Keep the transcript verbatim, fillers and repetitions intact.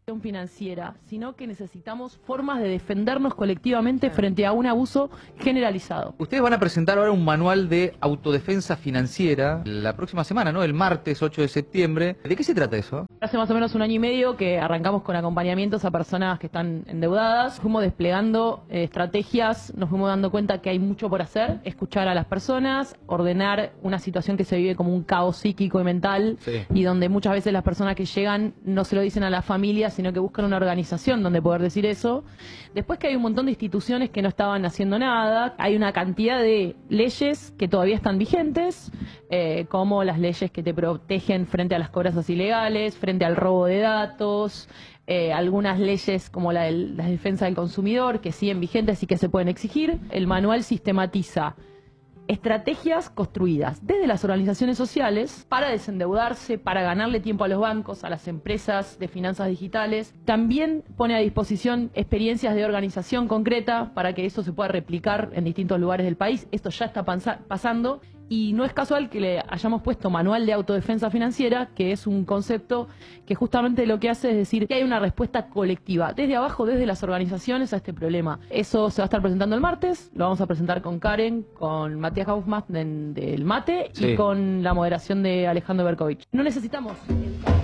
financiera, sino que necesitamos formas de defendernos colectivamente frente a un abuso generalizado. Ustedes van a presentar ahora un manual de autodefensa financiera la próxima semana, ¿no? El martes ocho de septiembre. ¿De qué se trata eso? Hace más o menos un año y medio que arrancamos con acompañamientos a personas que están endeudadas. Fuimos desplegando eh, estrategias, nos fuimos dando cuenta que hay mucho por hacer, escuchar a las personas, ordenar una situación que se vive como un caos psíquico y mental, Sí. y donde muchas veces las personas que llegan no se lo dicen a la familia, sino que buscan una organización donde poder decir eso. Después que hay un montón de instituciones que no estaban haciendo nada, hay una cantidad de leyes que todavía están vigentes, eh, como las leyes que te protegen frente a las cobranzas ilegales, frente al robo de datos, eh, algunas leyes como la de la defensa del consumidor que siguen vigentes y que se pueden exigir. El manual sistematiza estrategias construidas desde las organizaciones sociales para desendeudarse, para ganarle tiempo a los bancos, a las empresas de finanzas digitales. También pone a disposición experiencias de organización concreta para que eso se pueda replicar en distintos lugares del país. Esto ya está pasando y no es casual que le hayamos puesto manual de autodefensa financiera, que es un concepto que justamente lo que hace es decir que hay una respuesta colectiva, desde abajo, desde las organizaciones a este problema. Eso se va a estar presentando el martes, lo vamos a presentar con Karen, con Matías Kaufmann del Mate, sí, y con la moderación de Alejandro Berkovich. No necesitamos...